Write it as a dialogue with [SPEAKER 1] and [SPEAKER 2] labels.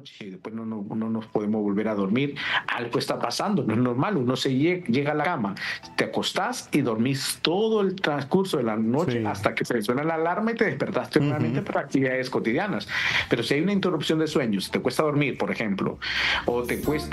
[SPEAKER 1] noche y después no nos podemos volver a dormir, algo está pasando, no es normal. Uno llega a la cama, te acostás y dormís todo el transcurso de la noche
[SPEAKER 2] Sí.
[SPEAKER 1] hasta que se suena la alarma y te despertaste nuevamente para actividades cotidianas. Pero si hay una interrupción de sueños, te cuesta dormir, por ejemplo, o te cuesta